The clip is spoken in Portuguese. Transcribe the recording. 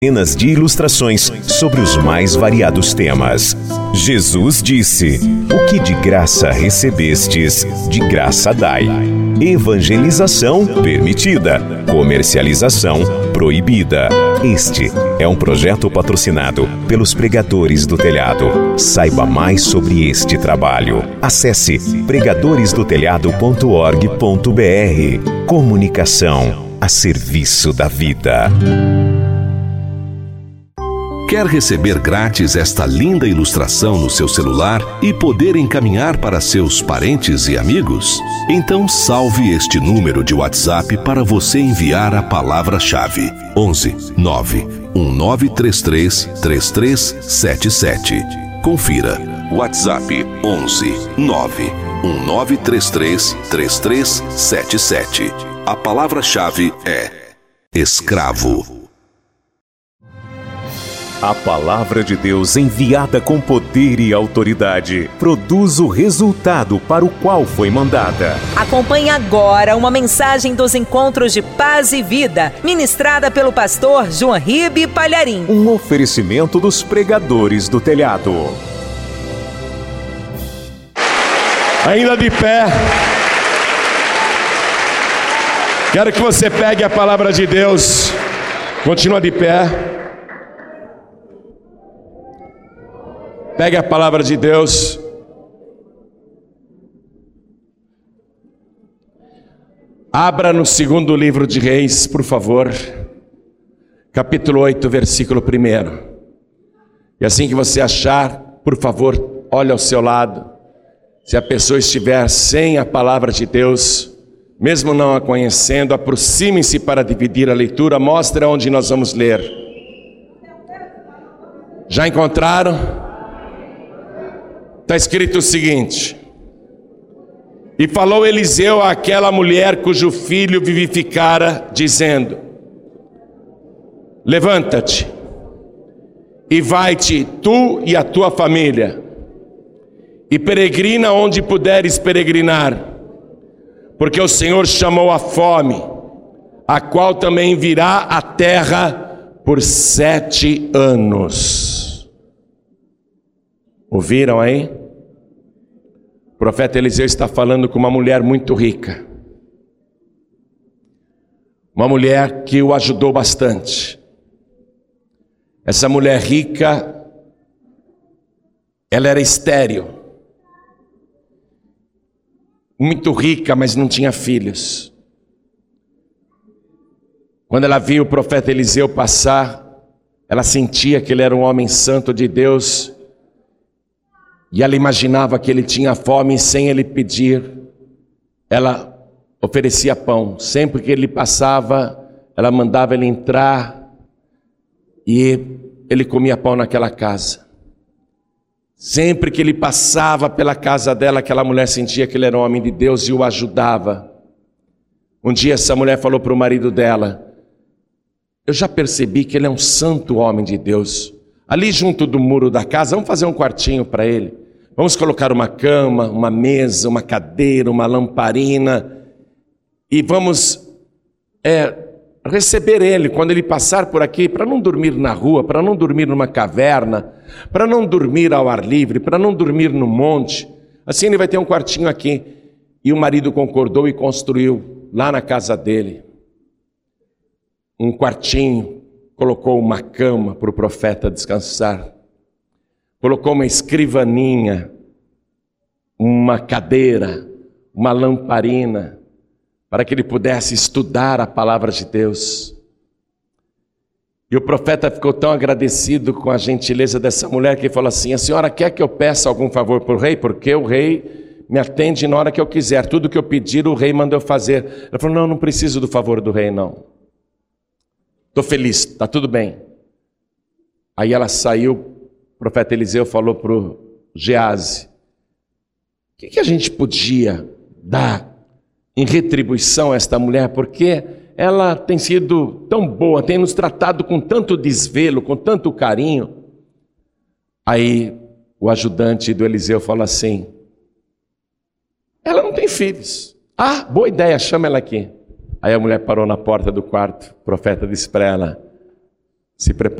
Cenas de ilustrações sobre os mais variados temas. Jesus disse: o que de graça recebestes, de graça dai. Evangelização permitida, comercialização proibida. Este é um projeto patrocinado pelos Pregadores do Telhado. Saiba mais sobre este trabalho. Acesse pregadoresdotelhado.org.br. Comunicação a serviço da vida. Quer receber grátis esta linda ilustração no seu celular e poder encaminhar para seus parentes e amigos? Então salve este número de WhatsApp para você enviar a palavra-chave: 11 9 1933 3377. Confira. WhatsApp 11 9 1933 3377. A palavra-chave é escravo. A palavra de Deus, enviada com poder e autoridade, produz o resultado para o qual foi mandada. Acompanhe agora uma mensagem dos Encontros de Paz e Vida, ministrada pelo pastor João Ribe Palharim. Um oferecimento dos Pregadores do Telhado. Ainda de pé. Quero que você pegue a palavra de Deus. Continua de pé. Pegue a palavra de Deus. Abra no segundo livro de Reis, por favor. Capítulo 8, versículo 1. E assim que você achar, por favor, olhe ao seu lado. Se a pessoa estiver sem a palavra de Deus, mesmo não a conhecendo, aproxime-se para dividir a leitura. Mostre onde nós vamos ler. Já encontraram? Está escrito o seguinte: e falou Eliseu àquela mulher cujo filho vivificara, dizendo: levanta-te e vai-te tu e a tua família, e peregrina onde puderes peregrinar, porque o Senhor chamou a fome, a qual também virá à terra por 7 anos. Ouviram aí? O profeta Eliseu está falando com uma mulher muito rica. Uma mulher que o ajudou bastante. Essa mulher rica, ela era estéril. Muito rica, mas não tinha filhos. Quando ela viu o profeta Eliseu passar, ela sentia que ele era um homem santo de Deus. E ela imaginava que ele tinha fome e sem ele pedir, ela oferecia pão. Sempre que ele passava, ela mandava ele entrar e ele comia pão naquela casa. Sempre que ele passava pela casa dela, aquela mulher sentia que ele era um homem de Deus e o ajudava. Um dia essa mulher falou para o marido dela: eu já percebi que ele é um santo homem de Deus. Ali junto do muro da casa, vamos fazer um quartinho para ele. Vamos colocar uma cama, uma mesa, uma cadeira, uma lamparina. E vamos receber ele quando ele passar por aqui, para não dormir na rua, para não dormir numa caverna, para não dormir ao ar livre, para não dormir no monte. Assim ele vai ter um quartinho aqui. E o marido concordou e construiu lá na casa dele um quartinho. Colocou uma cama para o profeta descansar. Colocou uma escrivaninha, uma cadeira, uma lamparina, para que ele pudesse estudar a palavra de Deus. E o profeta ficou tão agradecido com a gentileza dessa mulher que falou assim: a senhora quer que eu peça algum favor para o rei? Porque o rei me atende na hora que eu quiser. Tudo que eu pedir, o rei manda eu fazer. Ela falou: não preciso do favor do rei, não. Estou feliz, está tudo bem. Aí ela saiu. O profeta Eliseu falou para o Geazi: o que a gente podia dar em retribuição a esta mulher? Porque ela tem sido tão boa, tem nos tratado com tanto desvelo, com tanto carinho. Aí o ajudante do Eliseu falou assim: ela não tem filhos. Ah, boa ideia, chama ela aqui. Aí a mulher parou na porta do quarto. O profeta disse para ela: Se prepare.